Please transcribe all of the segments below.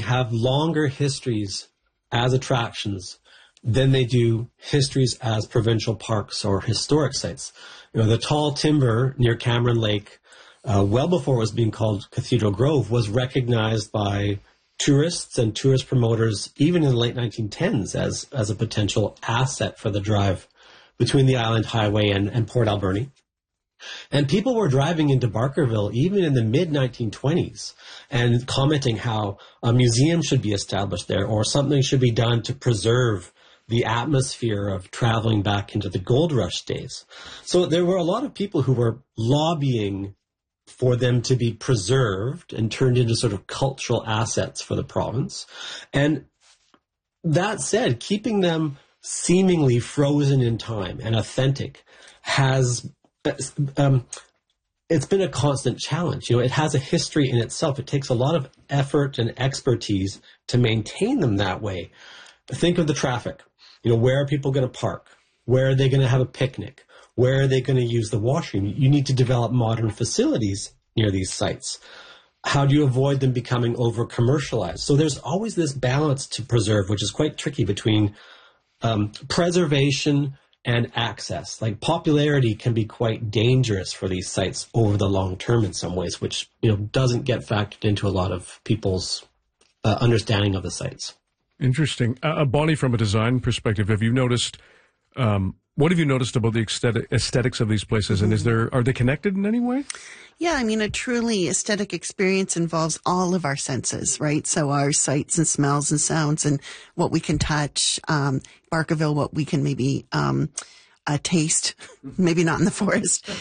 have longer histories as attractions than they do histories as provincial parks or historic sites. The tall timber near Cameron Lake, well before it was being called Cathedral Grove, was recognized by tourists and tourist promoters even in the late 1910s as a potential asset for the drive between the Island Highway and Port Alberni. And people were driving into Barkerville even in the mid-1920s and commenting how a museum should be established there or something should be done to preserve the atmosphere of traveling back into the gold rush days. So there were a lot of people who were lobbying for them to be preserved and turned into sort of cultural assets for the province. And that said, keeping them seemingly frozen in time and authentic has it's been a constant challenge. It has a history in itself. It takes a lot of effort and expertise to maintain them that way. Think of the traffic. Where are people going to park? Where are they going to have a picnic? Where are they going to use the washroom? You need to develop modern facilities near these sites. How do you avoid them becoming over-commercialized? So there's always this balance to preserve, which is quite tricky between preservation and access. Like popularity can be quite dangerous for these sites over the long term in some ways, which doesn't get factored into a lot of people's understanding of the sites. Interesting. Bonnie, from a design perspective, have you noticed, what have you noticed about the aesthetics of these places? And are they connected in any way? Yeah, a truly aesthetic experience involves all of our senses, right? So our sights and smells and sounds and what we can touch, Barkerville, what we can maybe taste, maybe not in the forest.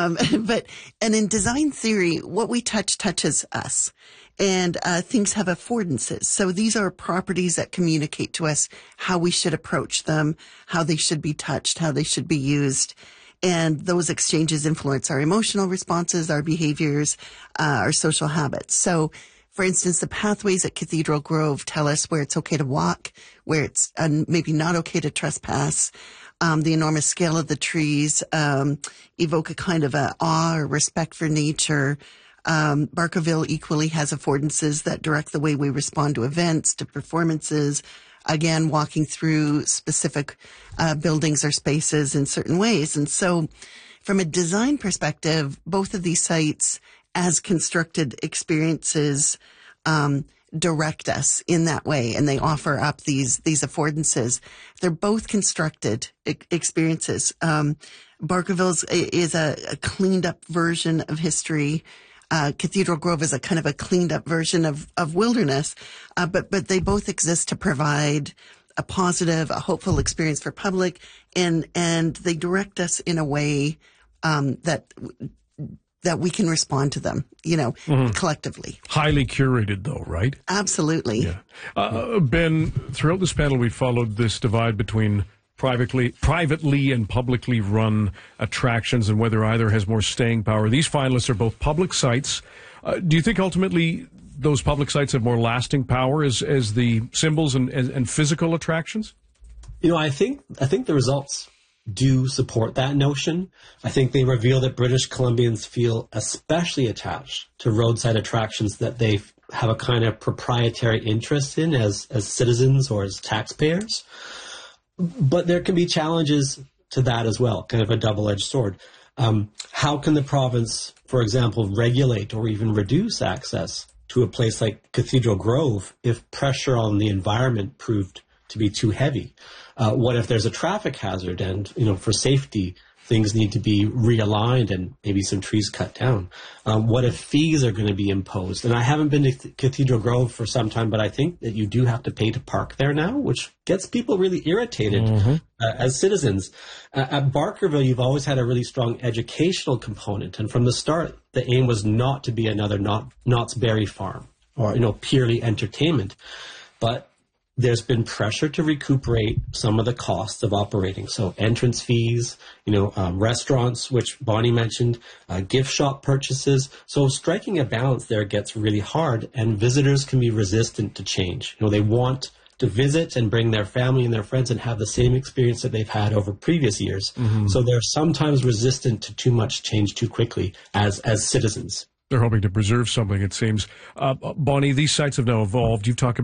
And in design theory, what we touch touches us. And things have affordances. So these are properties that communicate to us how we should approach them, how they should be touched, how they should be used. And those exchanges influence our emotional responses, our behaviors, our social habits. So, for instance, the pathways at Cathedral Grove tell us where it's okay to walk, where it's maybe not okay to trespass. The enormous scale of the trees evoke a kind of awe or respect for nature. Barkerville equally has affordances that direct the way we respond to events, to performances, again, walking through specific buildings or spaces in certain ways. And so from a design perspective, both of these sites as constructed experiences direct us in that way, and they offer up these affordances. They're both constructed experiences. Barkerville is a cleaned up version of history. Cathedral Grove is a kind of a cleaned up version of wilderness, but they both exist to provide a positive, a hopeful experience for public, and they direct us in a way that we can respond to them, collectively. Highly curated, though, right? Absolutely. Yeah. Ben, throughout this panel, we followed this divide between privately and publicly run attractions and whether either has more staying power. These finalists are both public sites. Do you think ultimately those public sites have more lasting power as the symbols and physical attractions? I think the results do support that notion. I think they reveal that British Columbians feel especially attached to roadside attractions that they have a kind of proprietary interest in as citizens or as taxpayers. But there can be challenges to that as well, kind of a double-edged sword. How can the province, for example, regulate or even reduce access to a place like Cathedral Grove if pressure on the environment proved to be too heavy? What if there's a traffic hazard and, for safety, things need to be realigned and maybe some trees cut down? What if fees are going to be imposed? And I haven't been to Cathedral Grove for some time, but I think that you do have to pay to park there now, which gets people really irritated as citizens. At Barkerville, you've always had a really strong educational component. And from the start, the aim was not to be another Knott's Berry Farm or, purely entertainment. But there's been pressure to recuperate some of the costs of operating. So entrance fees, restaurants, which Bonnie mentioned, gift shop purchases. So striking a balance there gets really hard, and visitors can be resistant to change. They want to visit and bring their family and their friends and have the same experience that they've had over previous years. So they're sometimes resistant to too much change too quickly as citizens. They're hoping to preserve something, it seems. Bonnie, these sites have now evolved. You've talked